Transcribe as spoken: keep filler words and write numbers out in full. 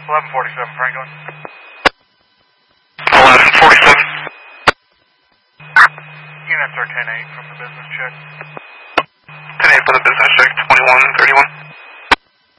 eleven forty-seven, Franklin. eleven forty-seven. Units are ten eight from the business check. ten eight for the business check, twenty-one thirty-one.